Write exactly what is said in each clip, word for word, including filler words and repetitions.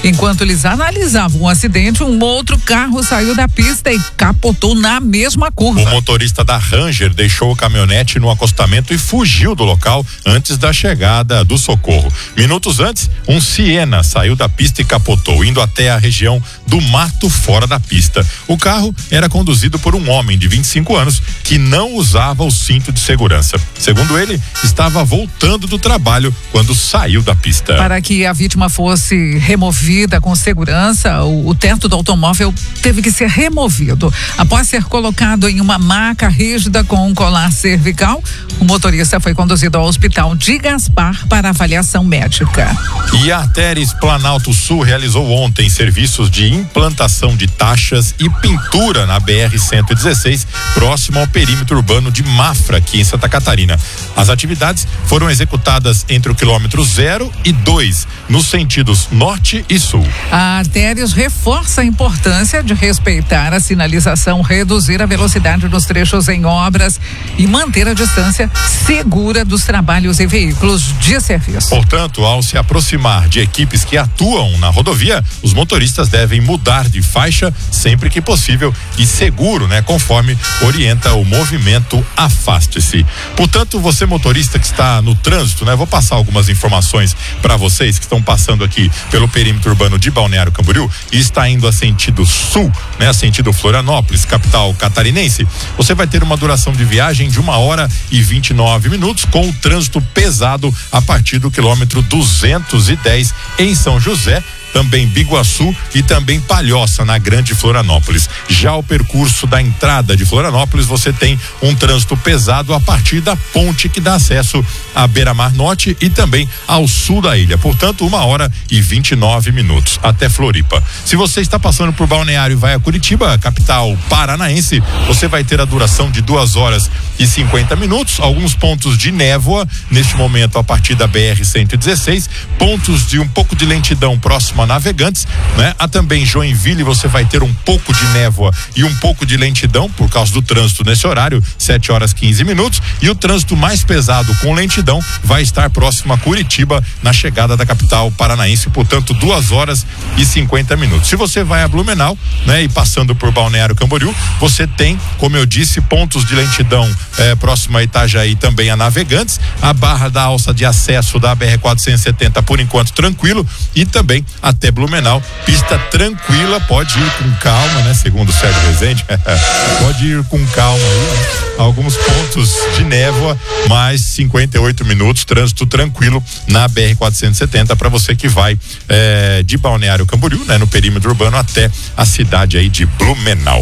Enquanto eles analisavam o acidente, um outro carro saiu da pista e capotou na mesma curva. O motorista da Ranger deixou o caminhonete no acostamento e fugiu do local antes da chegada do socorro. Minutos antes, um Siena saiu da pista e capotou, indo até a região do mato fora da pista. O carro era conduzido por um homem de vinte e cinco anos que não usava o cinto de segurança. Segundo ele, estava voltando do trabalho quando saiu da pista. Para que a vítima fosse removida com segurança, o, o teto do automóvel teve que ser removido. Após ser colocado em uma maca rígida com um colar cervical, o motorista foi conduzido ao hospital de Gaspar para avaliação médica. E a Artéries Planalto Sul realizou ontem serviços de implantação de taxas e pintura na B R cento e dezesseis, próximo ao perímetro urbano de Mafra, aqui em Santa Catarina. As atividades foram executadas entre o quilômetro zero e dois, nos sentidos norte e sul. A Artéries reforça a importância de respeitar a sinalização, reduzir a velocidade nos trechos em obras e manter a distância segura dos trabalhos e veículos de serviço. Portanto, ao se aproximar de equipes que atuam na rodovia, os motoristas devem mudar de faixa sempre que possível e seguro, né? Conforme orienta o movimento Afaste-se. Portanto, você motorista que está no trânsito, né? Vou passar algumas informações para vocês que estão passando aqui pelo perímetro urbano de Balneário Camboriú e está indo a sentido sul, né? A sentido Florianópolis, capital catarinense. Você vai ter uma duração de viagem de uma hora e vinte e nove minutos com o trânsito pesado a partir do quilômetro duzentos e dez em São José, também Biguaçu e também Palhoça, na Grande Florianópolis. Já o percurso da entrada de Florianópolis, você tem um trânsito pesado a partir da ponte que dá acesso à Beira-Mar Norte e também ao sul da ilha. Portanto, uma hora e vinte e nove minutos até Floripa. Se você está passando por Balneário e vai a Curitiba, capital paranaense, você vai ter a duração de duas horas e cinquenta minutos. Alguns pontos de névoa neste momento a partir da B R cento e dezesseis, pontos de um pouco de lentidão próximo a Navegantes, né? Há também Joinville, você vai ter um pouco de névoa e um pouco de lentidão por causa do trânsito nesse horário, sete horas quinze minutos, e o trânsito mais pesado com lentidão vai estar próximo a Curitiba na chegada da capital paranaense, portanto duas horas e cinquenta minutos. Se você vai a Blumenau, né? E passando por Balneário Camboriú, você tem, como eu disse, pontos de lentidão eh, próximo a Itajaí, também a Navegantes, a barra da alça de acesso da B R quatrocentos e setenta por enquanto tranquilo e também até Blumenau, pista tranquila, pode ir com calma, né? Segundo o Sérgio Rezende, pode ir com calma aí, né? Alguns pontos de névoa, mais cinquenta e oito minutos, trânsito tranquilo na B R quatrocentos e setenta para você que vai eh, de Balneário Camboriú, né? No perímetro urbano até a cidade aí de Blumenau.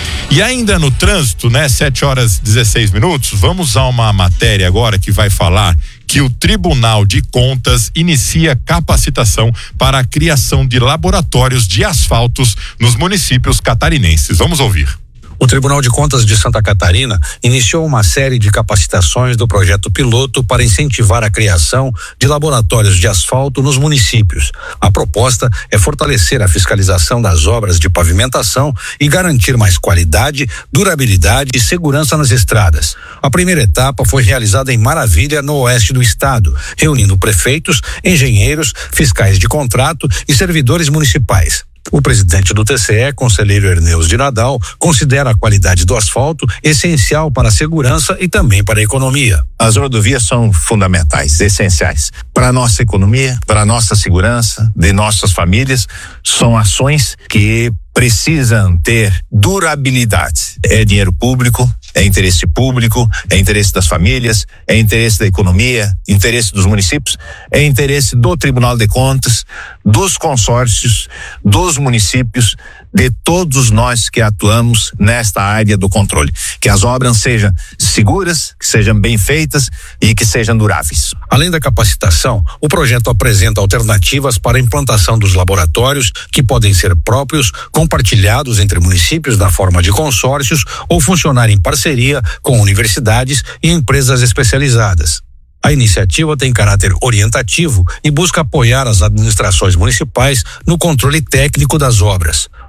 E ainda no trânsito, né? sete horas e dezesseis minutos, vamos a uma matéria agora que vai falar que o Tribunal de Contas inicia capacitação para a criação de laboratórios de asfaltos nos municípios catarinenses. Vamos ouvir. O Tribunal de Contas de Santa Catarina iniciou uma série de capacitações do projeto piloto para incentivar a criação de laboratórios de asfalto nos municípios. A proposta é fortalecer a fiscalização das obras de pavimentação e garantir mais qualidade, durabilidade e segurança nas estradas. A primeira etapa foi realizada em Maravilha, no oeste do estado, reunindo prefeitos, engenheiros, fiscais de contrato e servidores municipais. O presidente do T C E, conselheiro Erneus de Nadal, considera a qualidade do asfalto essencial para a segurança e também para a economia. As rodovias são fundamentais, essenciais para a nossa economia, para a nossa segurança, de nossas famílias. São ações que precisam ter durabilidade. É dinheiro público, é interesse público, é interesse das famílias, é interesse da economia, interesse dos municípios, é interesse do Tribunal de Contas, dos consórcios, dos municípios, de todos nós que atuamos nesta área do controle. Que as obras sejam seguras, que sejam bem feitas e que sejam duráveis. Além da capacitação, o projeto apresenta alternativas para a implantação dos laboratórios que podem ser próprios, compartilhados entre municípios na forma de consórcios ou funcionar em parceria com universidades e empresas especializadas. A iniciativa tem caráter orientativo e busca apoiar as administrações municipais no controle técnico das obras.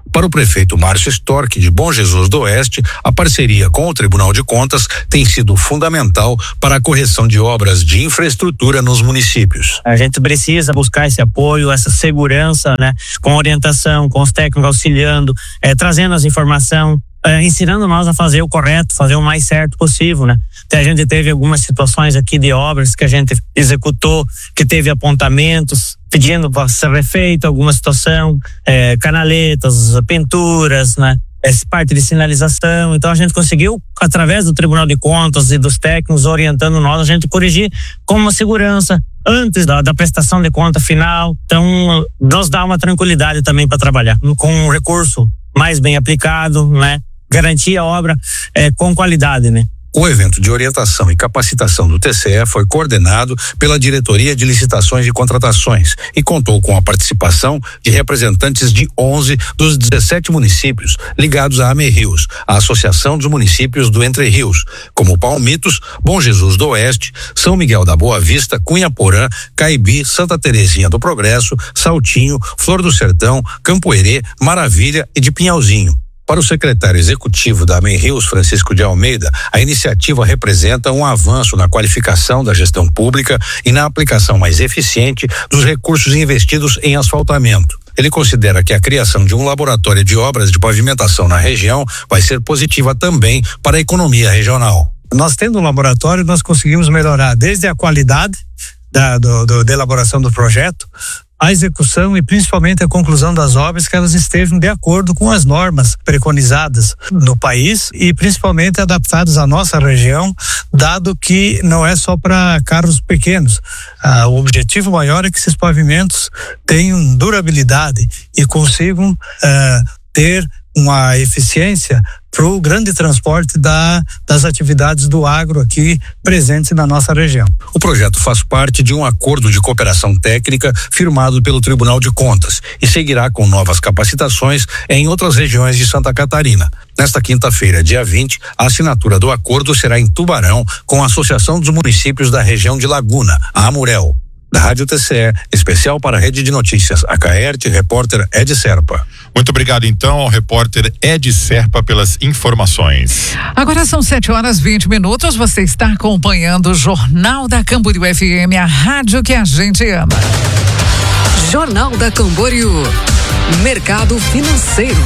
Para o prefeito Márcio Storck, de Bom Jesus do Oeste, a parceria com o Tribunal de Contas tem sido fundamental para a correção de obras de infraestrutura nos municípios. A gente precisa buscar esse apoio, essa segurança, né? Com orientação, com os técnicos auxiliando, eh, trazendo as informações, eh, ensinando nós a fazer o correto, fazer o mais certo possível, né? Até a gente teve algumas situações aqui de obras que a gente executou, que teve apontamentos, pedindo para ser refeito alguma situação, eh, canaletas, pinturas, né? Essa parte de sinalização. Então a gente conseguiu, através do Tribunal de Contas e dos técnicos orientando nós, a gente corrigir com uma segurança antes da, da prestação de conta final. Então nos dá uma tranquilidade também para trabalhar com um recurso mais bem aplicado, né? Garantir a obra eh, com qualidade, né? O evento de orientação e capacitação do T C E foi coordenado pela Diretoria de Licitações e Contratações e contou com a participação de representantes de onze dos dezessete municípios ligados à AMERrios, a Associação dos Municípios do Entre Rios, como Palmitos, Bom Jesus do Oeste, São Miguel da Boa Vista, Cunha Porã, Caibi, Santa Terezinha do Progresso, Saltinho, Flor do Sertão, Campo Herê, Maravilha e de Pinhalzinho. Para o secretário executivo da AMERrios, Francisco de Almeida, a iniciativa representa um avanço na qualificação da gestão pública e na aplicação mais eficiente dos recursos investidos em asfaltamento. Ele considera que a criação de um laboratório de obras de pavimentação na região vai ser positiva também para a economia regional. Nós tendo um laboratório, nós conseguimos melhorar desde a qualidade da, do, do, da elaboração do projeto, a execução e principalmente a conclusão das obras, que elas estejam de acordo com as normas preconizadas no país e principalmente adaptadas à nossa região, dado que não é só para carros pequenos. Ah, o objetivo maior é que esses pavimentos tenham durabilidade e consigam ah, ter uma eficiência para o grande transporte da, das atividades do agro aqui presentes na nossa região. O projeto faz parte de um acordo de cooperação técnica firmado pelo Tribunal de Contas e seguirá com novas capacitações em outras regiões de Santa Catarina. Nesta quinta-feira, dia vinte, a assinatura do acordo será em Tubarão com a Associação dos Municípios da região de Laguna, a AMUREL. Da Rádio T C E, especial para a Rede de Notícias, a Caerte, repórter Ed Serpa. Muito obrigado então ao repórter Ed Serpa pelas informações. Agora são sete horas e vinte minutos, você está acompanhando o Jornal da Camboriú F M, a rádio que a gente ama. Jornal da Camboriú, mercado financeiro.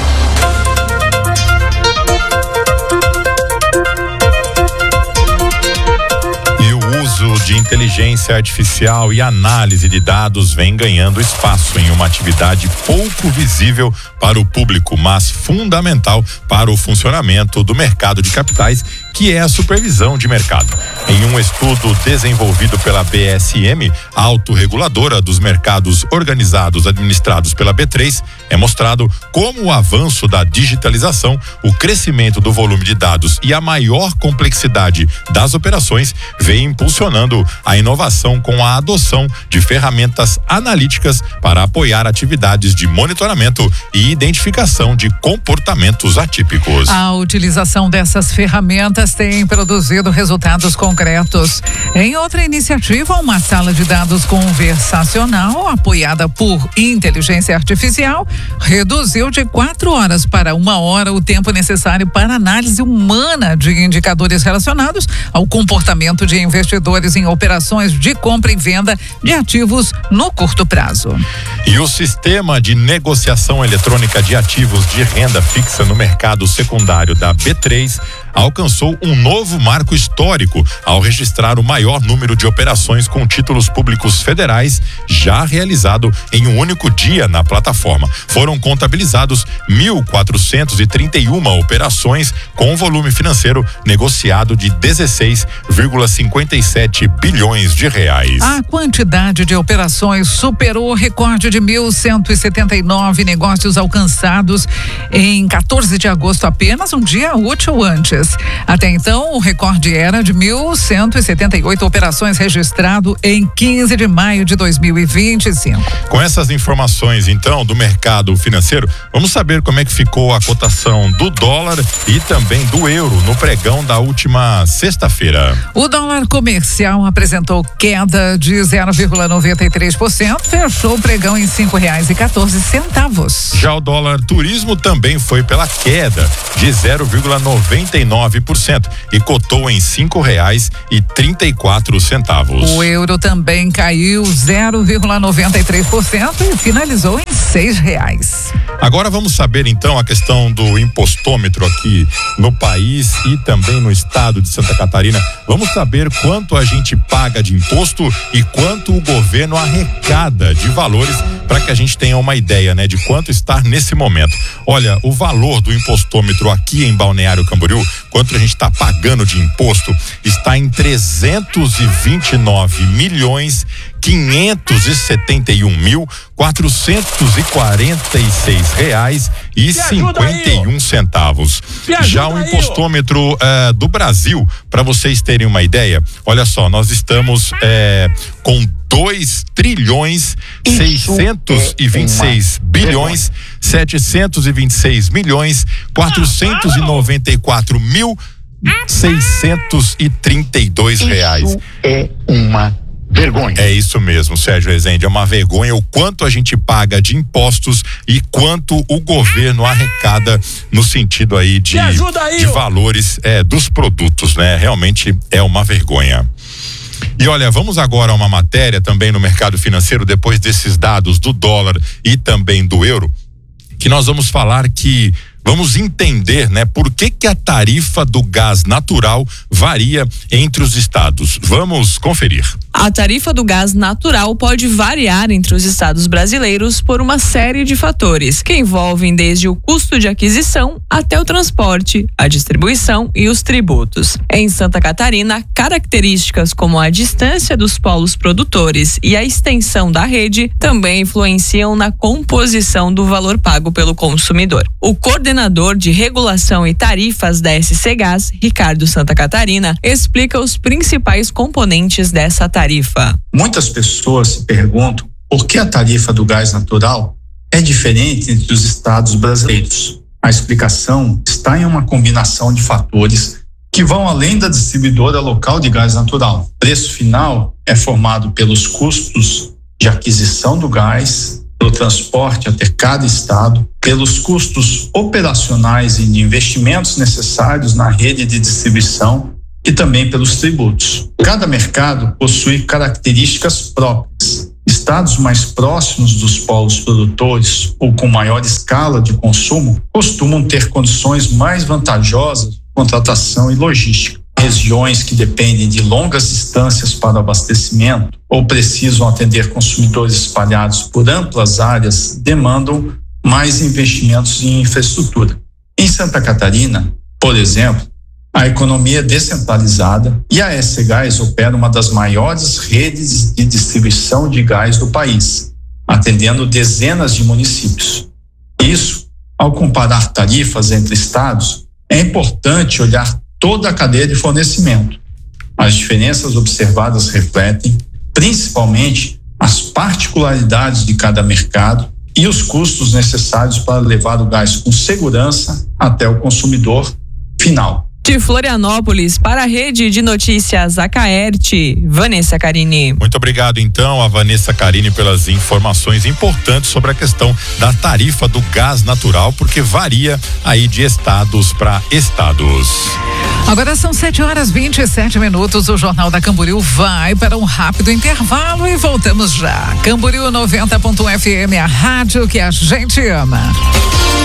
O uso de inteligência artificial e análise de dados vem ganhando espaço em uma atividade pouco visível para o público, mas fundamental para o funcionamento do mercado de capitais, que é a supervisão de mercado. Em um estudo desenvolvido pela B S M, a autorreguladora dos mercados organizados administrados pela B três, é mostrado como o avanço da digitalização, o crescimento do volume de dados e a maior complexidade das operações vem impulsionando a inovação com a adoção de ferramentas analíticas para apoiar atividades de monitoramento e identificação de comportamentos atípicos. A utilização dessas ferramentas tem produzido resultados concretos. Em outra iniciativa, uma sala de dados conversacional apoiada por inteligência artificial reduziu de quatro horas para uma hora o tempo necessário para análise humana de indicadores relacionados ao comportamento de investidores em operações de compra e venda de ativos no curto prazo. E o sistema de negociação eletrônica de ativos de renda fixa no mercado secundário da B três alcançou um novo marco histórico ao registrar o maior número de operações com títulos públicos federais já realizado em um único dia na plataforma. Foram contabilizados mil quatrocentos e trinta e uma operações com volume financeiro negociado de dezesseis vírgula cinquenta e sete bilhões de reais. A quantidade de operações superou o recorde de mil cento e setenta e nove negócios alcançados em quatorze de agosto, apenas um dia útil antes. centavos. Até então, o recorde era de mil cento e setenta e oito operações registrado em quinze de maio de dois mil e vinte e cinco. Com essas informações, então, do mercado financeiro, vamos saber como é que ficou a cotação do dólar e também do euro no pregão da última sexta-feira. O dólar comercial apresentou queda de zero vírgula noventa e três por cento, fechou o pregão em cinco reais e quatorze centavos. Já o dólar turismo também foi pela queda de zero vírgula noventa e nove por cento e cotou em cinco reais e trinta e quatro centavos. O euro também caiu zero vírgula noventa e três por cento e finalizou em seis reais. Agora vamos saber então a questão do impostômetro aqui no país e também no estado de Santa Catarina. Vamos saber quanto a gente paga de imposto e quanto o governo arrecada de valores para que a gente tenha uma ideia, né, de quanto está nesse momento. Olha, o valor do impostômetro aqui em Balneário Camboriú, quanto a gente está pagando de imposto, está em trezentos e vinte e nove milhões quinhentos e setenta e um mil quatrocentos e quarenta e seis reais e cinquenta e um centavos. Já o impostômetro uh, do Brasil, para vocês terem uma ideia, olha só, nós estamos uh, com dois trilhões seiscentos e vinte e seis bilhões setecentos e vinte e seis milhões quatrocentos e noventa e quatro mil seiscentos e trinta e dois reais. Isso é uma vergonha. É isso mesmo, Sérgio Rezende, é uma vergonha o quanto a gente paga de impostos e quanto o governo arrecada no sentido aí de, aí, de valores é, dos produtos, né? Realmente é uma vergonha. E olha, vamos agora a uma matéria também no mercado financeiro, depois desses dados do dólar e também do euro, que nós vamos falar que vamos entender, né, por que que a tarifa do gás natural varia entre os estados. Vamos conferir. A tarifa do gás natural pode variar entre os estados brasileiros por uma série de fatores, que envolvem desde o custo de aquisição até o transporte, a distribuição e os tributos. Em Santa Catarina, características como a distância dos polos produtores e a extensão da rede também influenciam na composição do valor pago pelo consumidor. O coordenador de regulação e tarifas da S C Gás, Ricardo Santa Catarina, explica os principais componentes dessa tarifa. Muitas pessoas se perguntam por que a tarifa do gás natural é diferente entre os estados brasileiros. A explicação está em uma combinação de fatores que vão além da distribuidora local de gás natural. O preço final é formado pelos custos de aquisição do gás, pelo transporte até cada estado, pelos custos operacionais e de investimentos necessários na rede de distribuição e também pelos tributos. Cada mercado possui características próprias. Estados mais próximos dos polos produtores ou com maior escala de consumo costumam ter condições mais vantajosas de contratação e logística. Regiões que dependem de longas distâncias para abastecimento ou precisam atender consumidores espalhados por amplas áreas demandam mais investimentos em infraestrutura. Em Santa Catarina, por exemplo, a economia é descentralizada e a S C Gás opera uma das maiores redes de distribuição de gás do país, atendendo dezenas de municípios. Isso, ao comparar tarifas entre estados, é importante olhar toda a cadeia de fornecimento. As diferenças observadas refletem, principalmente, as particularidades de cada mercado e os custos necessários para levar o gás com segurança até o consumidor final. De Florianópolis, para a Rede de Notícias Acaerte, Vanessa Carini. Muito obrigado, então, a Vanessa Carini pelas informações importantes sobre a questão da tarifa do gás natural, porque varia aí de estados para estados. Agora são sete horas e vinte e sete minutos. O Jornal da Camboriú vai para um rápido intervalo e voltamos já. Camboriú noventa ponto um F M, a rádio que a gente ama.